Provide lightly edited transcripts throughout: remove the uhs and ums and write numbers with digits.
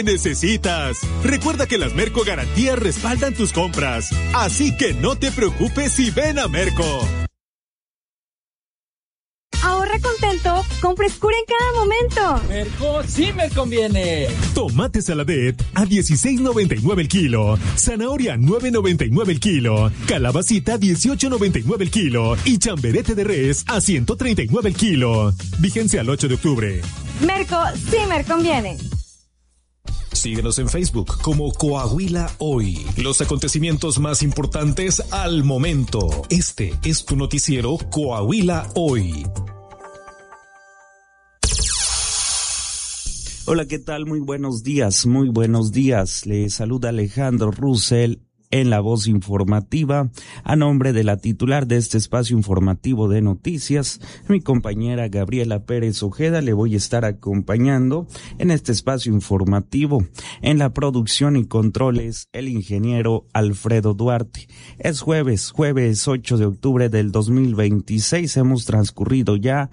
necesitas. Recuerda que las Merco Garantías respaldan tus compras. Así que no te preocupes y ven a Merco. Ahorra contento con frescura en cada momento. Merco sí me conviene. Tomate Saladet a $16.99 el kilo. Zanahoria 9.99 el kilo. Calabacita 18.99 el kilo. Y chamberete de res a $139 el kilo. Vigencia al 8 de octubre. Merco sí me conviene. Síguenos en Facebook como Coahuila Hoy. Los acontecimientos más importantes al momento. Este es tu noticiero Coahuila Hoy. Hola, ¿qué tal? Muy buenos días, muy buenos días. Le saluda Alejandro Russell en la voz informativa, a nombre de la titular de este espacio informativo de noticias, mi compañera Gabriela Pérez Ojeda. Le voy a estar acompañando en este espacio informativo. En la producción y controles, el ingeniero Alfredo Duarte. Es jueves 8 de octubre del 2026. Hemos transcurrido ya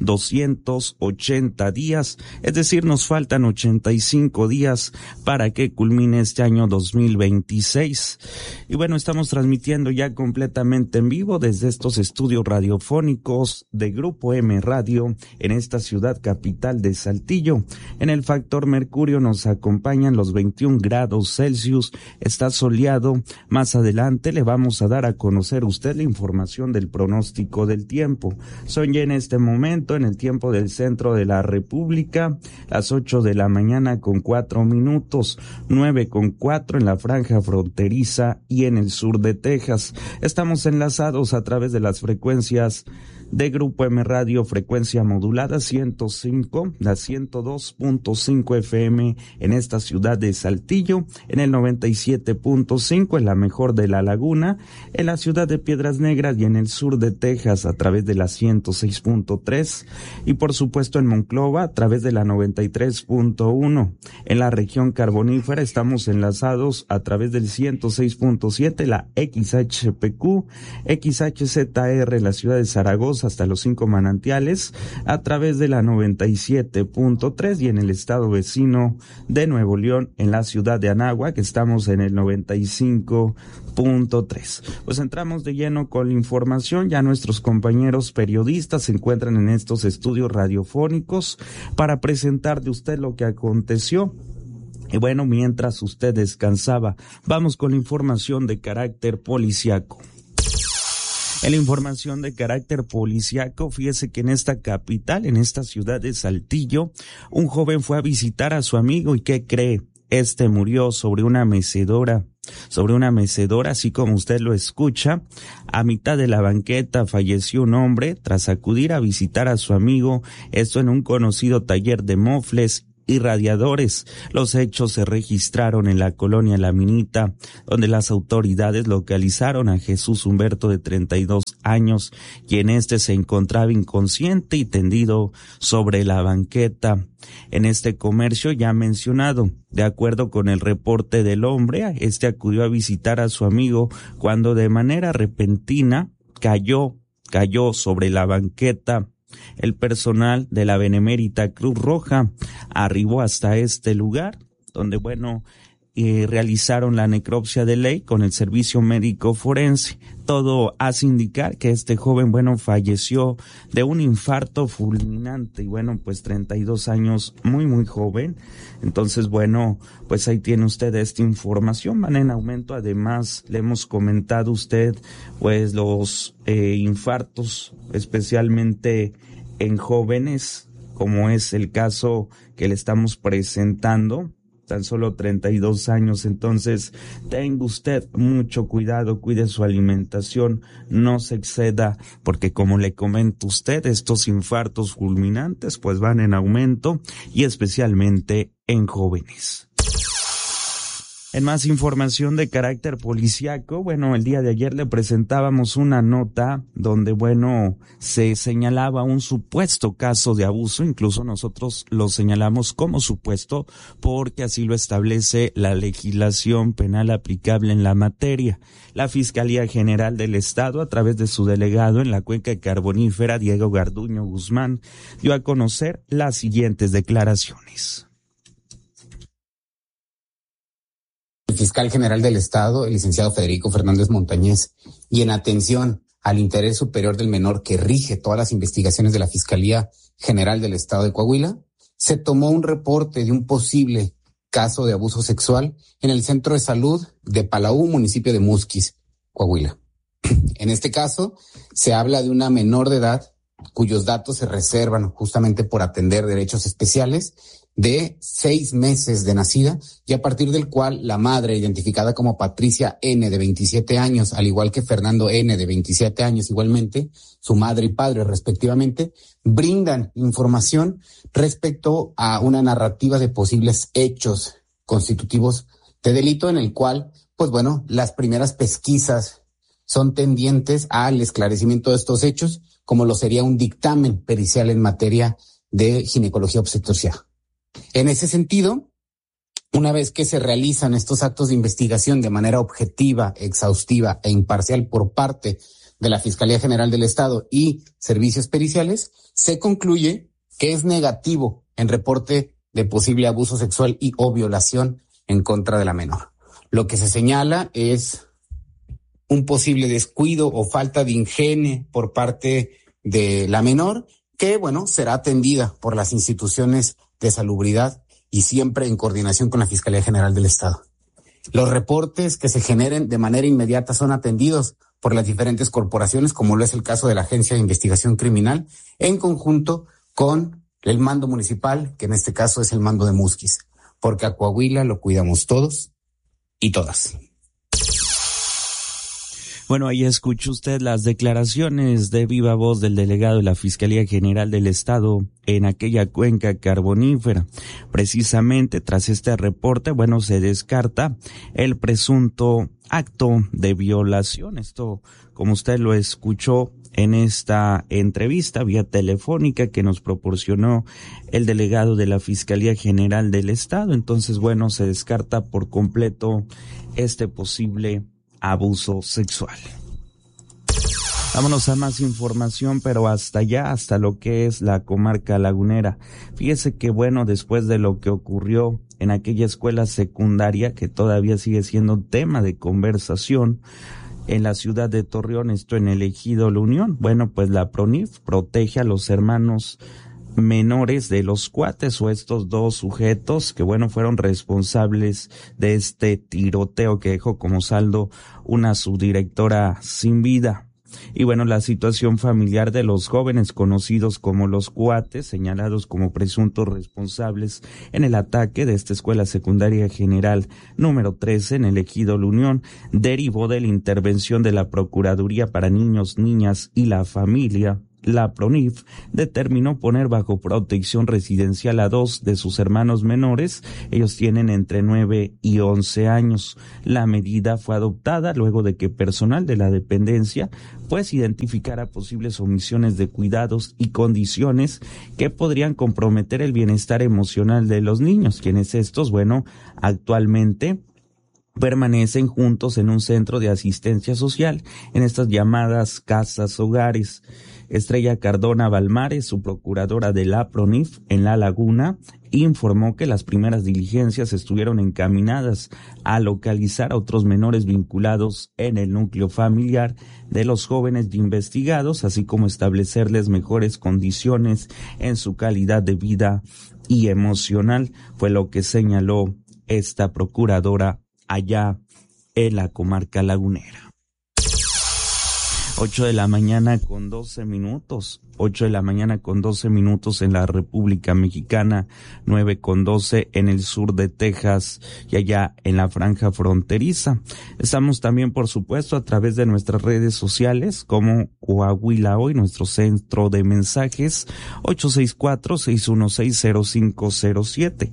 280 días, es decir, nos faltan 85 días para que culmine este año 2026. Y bueno, estamos transmitiendo ya completamente en vivo desde estos estudios radiofónicos de Grupo M Radio en esta ciudad capital de Saltillo. En el factor Mercurio nos acompañan los 21 grados Celsius, está soleado. Más adelante le vamos a dar a conocer a usted la información del pronóstico del tiempo. Son ya en este momento, en el tiempo del centro de la República, las 8 de la mañana con 4 minutos, 9:04 en la franja fronteriza y en el sur de Texas. Estamos enlazados a través de las frecuencias de Grupo M Radio, frecuencia modulada 105, la 102.5 FM en esta ciudad de Saltillo, en el 97.5 en la mejor de la Laguna, en la ciudad de Piedras Negras y en el sur de Texas a través de la 106.3 y por supuesto en Monclova a través de la 93.1. En la región carbonífera estamos enlazados a través del 106.7, la XHPQ, XHZR en la ciudad de Zaragoza hasta los 5 manantiales a través de la 97.3 y en el estado vecino de Nuevo León en la ciudad de Anáhuac estamos en el 95.3. Pues entramos de lleno con la información. Ya nuestros compañeros periodistas se encuentran en estos estudios radiofónicos para presentar de usted lo que aconteció. Y bueno, mientras usted descansaba, vamos con la información de carácter policiaco. En la información de carácter policiaco, fíjese que en esta capital, en esta ciudad de Saltillo, un joven fue a visitar a su amigo y ¿qué cree? Este murió sobre una mecedora, así como usted lo escucha. A mitad de la banqueta falleció un hombre tras acudir a visitar a su amigo, esto en un conocido taller de mofles y radiadores. Los hechos se registraron en la colonia La Minita, donde las autoridades localizaron a Jesús Humberto de 32 años, quien se encontraba inconsciente y tendido sobre la banqueta en este comercio ya mencionado. De acuerdo con el reporte del hombre, acudió a visitar a su amigo cuando de manera repentina cayó sobre la banqueta. El personal de la Benemérita Cruz Roja arribó hasta este lugar, donde, realizaron la necropsia de ley con el servicio médico forense. Todo hace indicar que este joven, falleció de un infarto fulminante y 32 años, muy joven. Entonces, ahí tiene usted esta información, van en aumento. Además, le hemos comentado a usted, los infartos, especialmente en jóvenes, como es el caso que le estamos presentando, tan solo 32 años. Entonces, tenga usted mucho cuidado, cuide su alimentación, no se exceda, porque como le comento a usted, estos infartos fulminantes van en aumento y especialmente en jóvenes. En más información de carácter policiaco, el día de ayer le presentábamos una nota donde, se señalaba un supuesto caso de abuso. Incluso nosotros lo señalamos como supuesto porque así lo establece la legislación penal aplicable en la materia. La Fiscalía General del Estado, a través de su delegado en la cuenca carbonífera, Diego Garduño Guzmán, dio a conocer las siguientes declaraciones. fiscal general del Estado, el licenciado Federico Fernández Montañez, y en atención al interés superior del menor que rige todas las investigaciones de la Fiscalía General del Estado de Coahuila, se tomó un reporte de un posible caso de abuso sexual en el Centro de Salud de Palau, municipio de Musquis, Coahuila. En este caso, se habla de una menor de edad cuyos datos se reservan justamente por atender derechos especiales, de 6 meses de nacida, y a partir del cual la madre, identificada como Patricia N., de 27 años, al igual que Fernando N., de 27 años igualmente, su madre y padre respectivamente, brindan información respecto a una narrativa de posibles hechos constitutivos de delito, en el cual, pues bueno, las primeras pesquisas son tendientes al esclarecimiento de estos hechos, como lo sería un dictamen pericial en materia de ginecología obstetricia. En ese sentido, una vez que se realizan estos actos de investigación de manera objetiva, exhaustiva e imparcial por parte de la Fiscalía General del Estado y servicios periciales, se concluye que es negativo en reporte de posible abuso sexual y o violación en contra de la menor. Lo que se señala es un posible descuido o falta de higiene por parte de la menor, que, bueno, será atendida por las instituciones de salubridad y siempre en coordinación con la Fiscalía General del Estado. Los reportes que se generen de manera inmediata son atendidos por las diferentes corporaciones, como lo es el caso de la Agencia de Investigación Criminal, en conjunto con el mando municipal, que en este caso es el mando de Musquis, porque a Coahuila lo cuidamos todos y todas. Bueno, ahí escucha usted las declaraciones de viva voz del delegado de la Fiscalía General del Estado en aquella cuenca carbonífera. Precisamente tras este reporte, bueno, se descarta el presunto acto de violación. Esto, como usted lo escuchó en esta entrevista vía telefónica que nos proporcionó el delegado de la Fiscalía General del Estado. Entonces, bueno, se descarta por completo este posible abuso sexual. Vámonos a más información, pero hasta allá, hasta lo que es la comarca lagunera. Fíjese que, bueno, después de lo que ocurrió en aquella escuela secundaria, que todavía sigue siendo tema de conversación en la ciudad de Torreón, esto en el ejido La Unión, bueno, pues la PRONIF protege a los hermanos menores de los cuates o estos dos sujetos que, bueno, fueron responsables de este tiroteo que dejó como saldo una subdirectora sin vida. Y bueno, la situación familiar de los jóvenes conocidos como los cuates, señalados como presuntos responsables en el ataque de esta escuela secundaria general número 13 en el ejido La Unión, derivó de la intervención de la Procuraduría para Niños, Niñas y la Familia. La PRONIF determinó poner bajo protección residencial a 2 de sus hermanos menores. Ellos tienen entre 9 y 11 años. La medida fue adoptada luego de que personal de la dependencia pues identificara posibles omisiones de cuidados y condiciones que podrían comprometer el bienestar emocional de los niños, quienes estos, bueno, actualmente permanecen juntos en un centro de asistencia social en estas llamadas casas hogares. Estrella Cardona Balmares, su procuradora de la PRONIF en La Laguna, informó que las primeras diligencias estuvieron encaminadas a localizar a otros menores vinculados en el núcleo familiar de los jóvenes investigados, así como establecerles mejores condiciones en su calidad de vida y emocional, fue lo que señaló esta procuradora allá en la comarca lagunera. 8 de la mañana con 12 minutos. 8 de la mañana con 12 minutos en la República Mexicana, 9 con 12 en el sur de Texas y allá en la franja fronteriza. Estamos también, por supuesto, a través de nuestras redes sociales como Coahuila Hoy, nuestro centro de mensajes, 864-616-0507,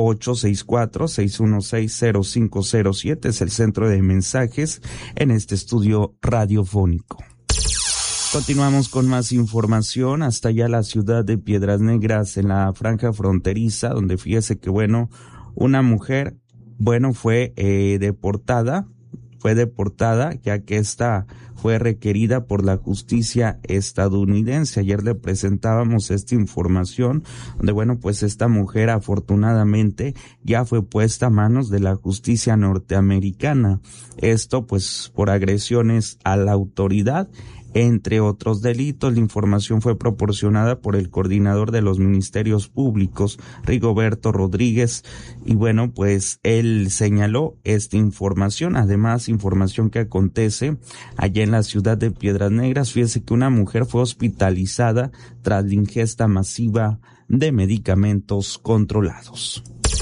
864-616-0507 es el centro de mensajes en este estudio radiofónico. Continuamos con más información hasta allá la ciudad de Piedras Negras en la franja fronteriza, donde fíjese que, bueno, una mujer, bueno, fue deportada fue deportada, ya que esta fue requerida por la justicia estadounidense. Ayer le presentábamos esta información, donde bueno, pues esta mujer afortunadamente ya fue puesta a manos de la justicia norteamericana. Esto pues por agresiones a la autoridad, entre otros delitos. La información fue proporcionada por el coordinador de los ministerios públicos, Rigoberto Rodríguez, y bueno, pues él señaló esta información. Además, información que acontece allá en la ciudad de Piedras Negras. Fíjese que una mujer fue hospitalizada tras la ingesta masiva de medicamentos controlados.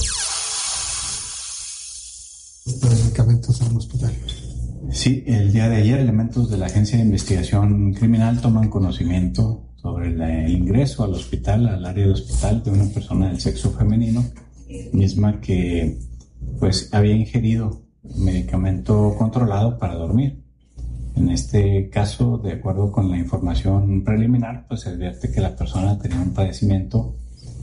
Medicamentos en un hospital. Sí, el día de ayer elementos de la Agencia de Investigación Criminal toman conocimiento sobre el ingreso al hospital, al área del hospital, de una persona del sexo femenino, misma que pues había ingerido medicamento controlado para dormir. En este caso, de acuerdo con la información preliminar, pues se advierte que la persona tenía un padecimiento,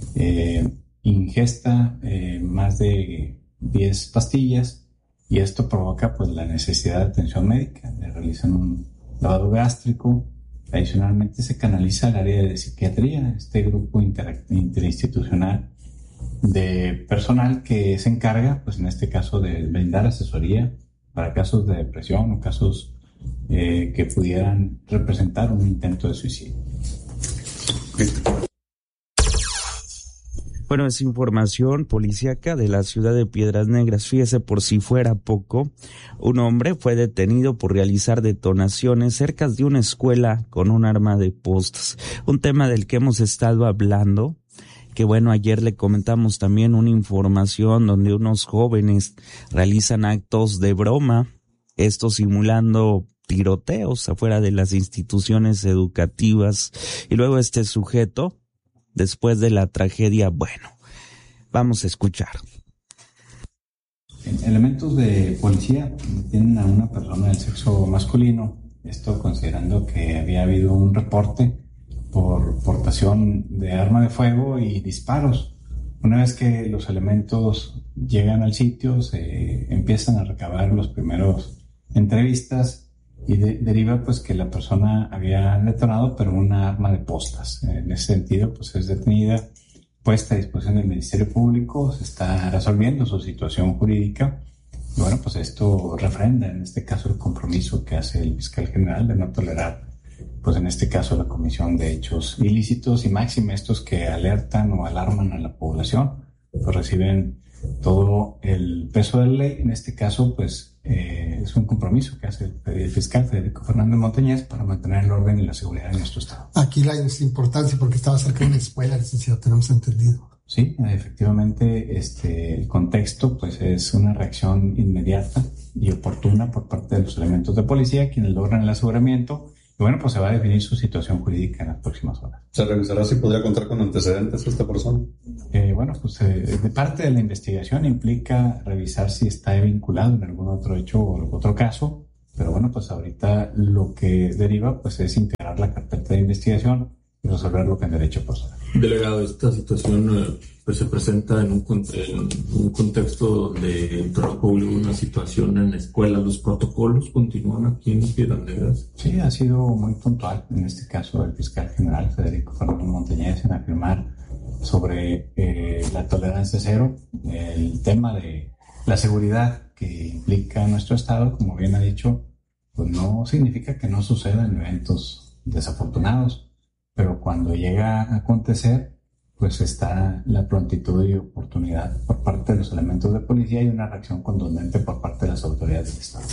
ingesta más de 10 pastillas, y esto provoca pues la necesidad de atención médica. Le realizan un lavado gástrico. Adicionalmente se canaliza al área de psiquiatría, este grupo interinstitucional de personal que se encarga, pues en este caso, de brindar asesoría para casos de depresión o casos que pudieran representar un intento de suicidio. Bueno, es información policíaca de la ciudad de Piedras Negras. Fíjese, por si fuera poco, un hombre fue detenido por realizar detonaciones cerca de una escuela con un arma de postas. Un tema del que hemos estado hablando, que bueno, ayer le comentamos también una información donde unos jóvenes realizan actos de broma, esto simulando tiroteos afuera de las instituciones educativas, y luego este sujeto, después de la tragedia, bueno, vamos a escuchar. Elementos de policía detienen a una persona del sexo masculino, esto considerando que había habido un reporte por portación de arma de fuego y disparos. Una vez que los elementos llegan al sitio, se empiezan a recabar los primeros entrevistas y deriva pues que la persona había detonado, pero una arma de postas. En ese sentido, pues es detenida, puesta a disposición del Ministerio Público, se está resolviendo su situación jurídica. Y bueno, pues esto refrenda en este caso el compromiso que hace el fiscal general de no tolerar, pues en este caso, la comisión de hechos ilícitos, y máxime estos que alertan o alarman a la población, pues reciben todo el peso de la ley. En este caso, pues es un compromiso que hace el fiscal Federico Fernández Montañez para mantener el orden y la seguridad en nuestro estado. Aquí la importancia porque estaba cerca de una escuela, licenciado, tenemos entendido. Sí, efectivamente, el contexto pues es una reacción inmediata y oportuna por parte de los elementos de policía, quienes logran el aseguramiento. Y bueno, pues se va a definir su situación jurídica en las próximas horas. ¿Se revisará si podría contar con antecedentes esta persona? Bueno, pues de parte de la investigación implica revisar si está vinculado en algún otro hecho o otro caso. Pero bueno, pues ahorita lo que deriva pues es integrar la carpeta de investigación y resolverlo en derecho personal. Delegado, esta situación pues se presenta en un contexto donde el terror público, una situación en la escuela. ¿Los protocolos continúan aquí en Piedras Negras? Sí, ha sido muy puntual en este caso el fiscal general Federico Fernández Montañez en afirmar sobre la tolerancia cero, el tema de la seguridad que implica nuestro estado, como bien ha dicho, pues no significa que no sucedan eventos desafortunados, pero cuando llega a acontecer, pues está la prontitud y oportunidad por parte de los elementos de policía y una reacción contundente por parte de las autoridades del Estado.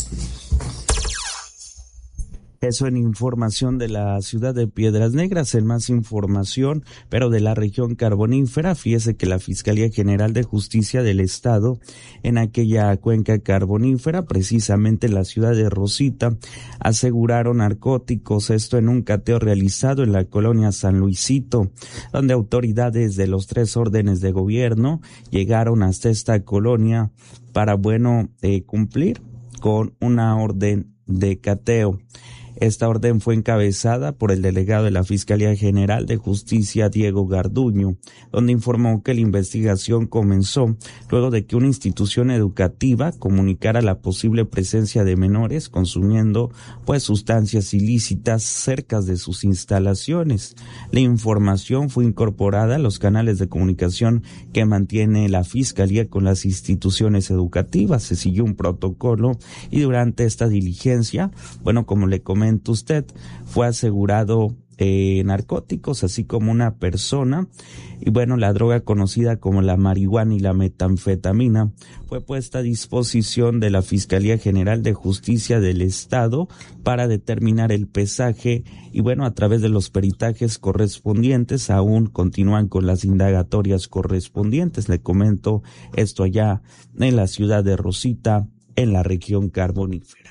Eso en información de la ciudad de Piedras Negras. En más información, pero de la región carbonífera, fíjese que la Fiscalía General de Justicia del Estado, en aquella cuenca carbonífera, precisamente en la ciudad de Rosita, aseguraron narcóticos, esto en un cateo realizado en la colonia San Luisito, donde autoridades de los 3 órdenes de gobierno llegaron hasta esta colonia para, cumplir con una orden de cateo. Esta orden fue encabezada por el delegado de la Fiscalía General de Justicia, Diego Garduño, donde informó que la investigación comenzó luego de que una institución educativa comunicara la posible presencia de menores consumiendo sustancias ilícitas cerca de sus instalaciones. La información fue incorporada a los canales de comunicación que mantiene la Fiscalía con las instituciones educativas. Se siguió un protocolo y durante esta diligencia, como le comenta usted, fue asegurado narcóticos, así como una persona, y la droga conocida como la marihuana y la metanfetamina fue puesta a disposición de la Fiscalía General de Justicia del Estado para determinar el pesaje y a través de los peritajes correspondientes aún continúan con las indagatorias correspondientes. Le comento esto allá en la ciudad de Rosita, en la región carbonífera.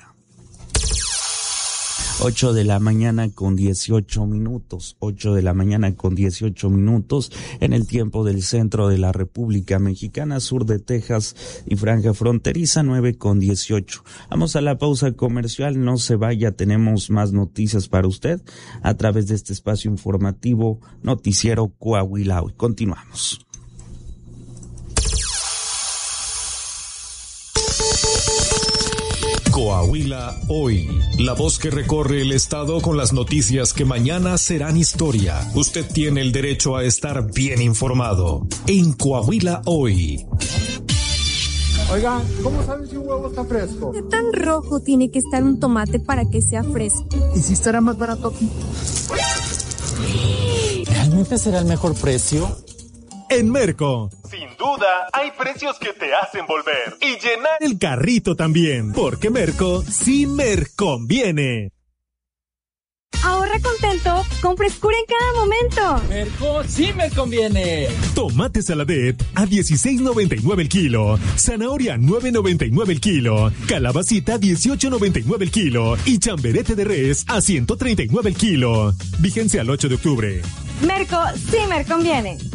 8 de la mañana con 18 minutos, 8 de la mañana con 18 minutos en el tiempo del centro de la República Mexicana, sur de Texas y franja fronteriza, 9 con 18. Vamos a la pausa comercial, no se vaya, tenemos más noticias para usted a través de este espacio informativo Noticiero Coahuila Hoy. Continuamos. Coahuila Hoy, la voz que recorre el estado con las noticias que mañana serán historia. Usted tiene el derecho a estar bien informado en Coahuila Hoy. Oigan, ¿cómo saben si un huevo está fresco? ¿Qué tan rojo tiene que estar un tomate para que sea fresco? ¿Y si estará más barato aquí? ¿Realmente será el mejor precio? En Merco, sin duda, hay precios que te hacen volver y llenar el carrito también, porque Merco sí conviene. Ahorra contento con frescura en cada momento. Merco sí me conviene. Tomate Saladet a 16.99 el kilo, zanahoria 9.99 el kilo, calabacita 18.99 el kilo y chamberete de res a 139 el kilo. Vigencia al 8 de octubre. Merco sí me conviene.